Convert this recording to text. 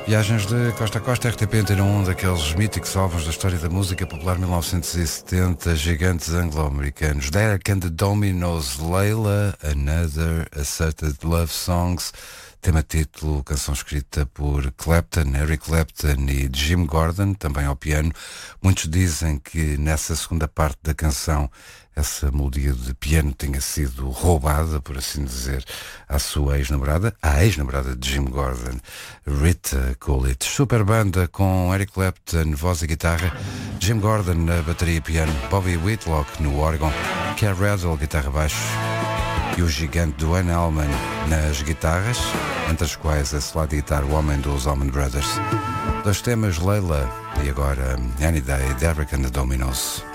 Viagens de costa a costa, RTP Antena 1, daqueles míticos álbuns da história da música popular 1970, gigantes anglo-americanos. Derek and the Dominos, Layla, Another Asserted Love Songs, tema título, canção escrita por Clapton, Eric Clapton e Jim Gordon, também ao piano. Muitos dizem que nessa segunda parte da canção essa melodia de piano tenha sido roubada, por assim dizer, à sua ex-namorada, à ex-namorada de Jim Gordon, Rita Coolidge. Super banda com Eric Clapton, voz e guitarra, Jim Gordon na bateria e piano, Bobby Whitlock no órgão, Kerr Reddle, guitarra baixo, e o gigante Duane Allman nas guitarras, entre as quais a slide guitar, o homem dos Allman Brothers. Dois temas, Layla e agora Any Day, Derek and the Dominos.